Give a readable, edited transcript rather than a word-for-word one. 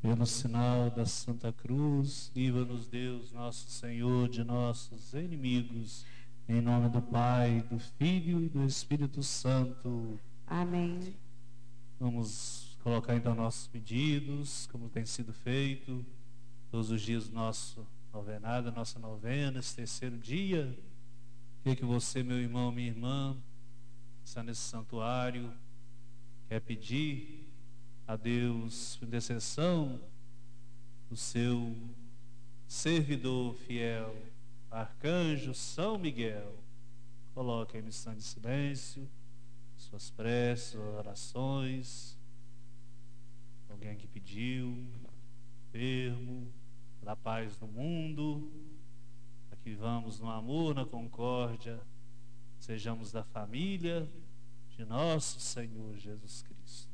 Pelo sinal da Santa Cruz, livra-nos Deus, nosso Senhor, de nossos inimigos. Em nome do Pai, do Filho e do Espírito Santo. Amém. Vamos colocar então nossos pedidos, como tem sido feito todos os dias do nosso novenado, nossa novena, esse terceiro dia. Queria que você, meu irmão, minha irmã, está nesse santuário, quer pedir a Deus intercessão do seu servidor fiel, Arcanjo São Miguel. Coloque aí no instante de silêncio suas preces, orações. Alguém que pediu, enfermo, da paz no mundo. Aqui vamos no amor, na concórdia, sejamos da família de nosso Senhor Jesus Cristo.